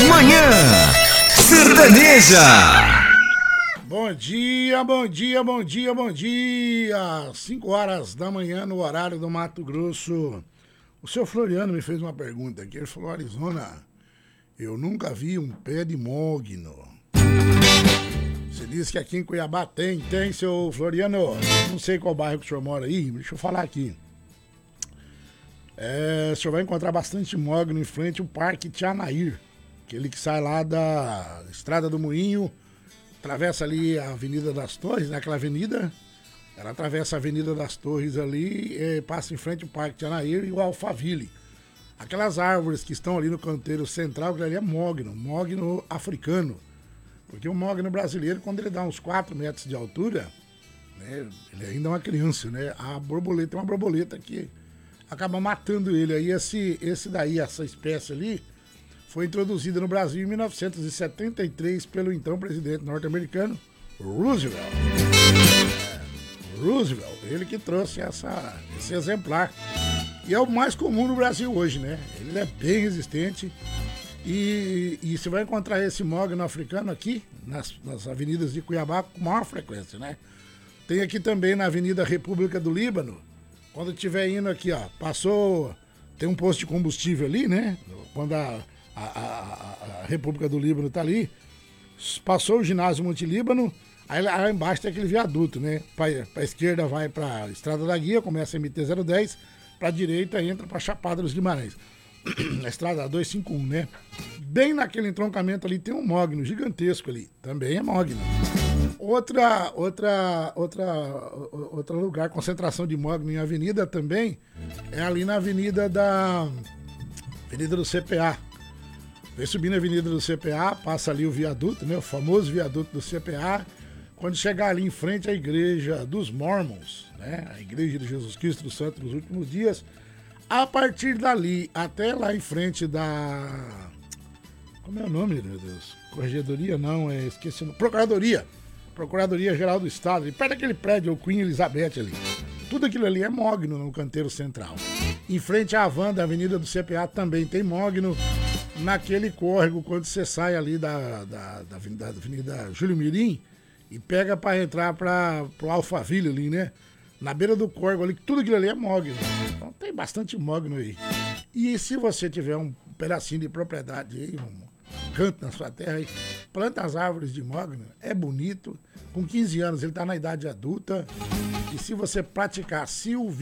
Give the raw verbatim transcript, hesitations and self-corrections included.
Manhã Sertaneja. Bom dia, bom dia, bom dia, bom dia. cinco horas da manhã no horário do Mato Grosso. O seu Floriano me fez uma pergunta aqui. Ele falou: Arizona, eu nunca vi um pé de mogno. Você disse que aqui em Cuiabá tem, tem, seu Floriano. Não sei qual bairro que o senhor mora aí, deixa eu falar aqui. É, o senhor vai encontrar bastante mogno em frente ao Parque Tianair, aquele que sai lá da Estrada do Moinho, atravessa ali a Avenida das Torres, naquela avenida, ela atravessa a Avenida das Torres ali, e passa em frente ao Parque Tianair e o Alphaville. Aquelas árvores que estão ali no canteiro central, que ali é mogno, mogno africano. Porque o mogno brasileiro, quando ele dá uns quatro metros de altura, né, ele ainda é uma criança, né? A borboleta é uma borboleta que acaba matando ele. Aí esse, esse daí, essa espécie ali, foi introduzida no Brasil em mil novecentos e setenta e três pelo então presidente norte-americano Roosevelt. É, Roosevelt, ele que trouxe essa, esse exemplar. E é o mais comum no Brasil hoje, né? Ele é bem resistente. E, e você vai encontrar esse mogno africano aqui, nas, nas avenidas de Cuiabá, com maior frequência, né? Tem aqui também na Avenida República do Líbano, quando estiver indo aqui, ó, passou, tem um posto de combustível ali, né? Quando a, a, a, a República do Líbano tá ali, passou o ginásio Monte-Líbano, aí lá embaixo tem aquele viaduto, né? Pra, pra esquerda vai pra Estrada da Guia, começa a M T zero dez, pra direita entra pra Chapada dos Guimarães. Na estrada duzentos e cinquenta e um, né? Bem naquele entroncamento ali tem um mogno gigantesco ali. Também é mogno. Outra, outra, outra, outro lugar, concentração de mogno em avenida também, é ali na avenida da... Avenida do C P A. Vem subindo a avenida do C P A, passa ali o viaduto, né? O famoso viaduto do C P A. Quando chegar ali em frente à igreja dos Mormons, né? A igreja de Jesus Cristo dos Santos dos Últimos Dias, a partir dali, até lá em frente da... Como é o nome, meu Deus? Corregedoria? Não, é... Esqueci o nome. Procuradoria. Procuradoria Geral do Estado. Ali, perto daquele prédio, o Queen Elizabeth ali. Tudo aquilo ali é mogno no canteiro central. Em frente à Havan, da Avenida do C P A, também tem mogno. Naquele córrego, quando você sai ali da, da, da, da Avenida Júlio Mirim e pega para entrar para o Alphaville ali, né? Na beira do córrego ali, tudo aquilo ali é mogno. Então tem bastante mogno aí. E se você tiver um pedacinho de propriedade aí, um canto na sua terra aí, planta as árvores de mogno, é bonito. Com quinze anos ele está na idade adulta. E se você praticar silvia,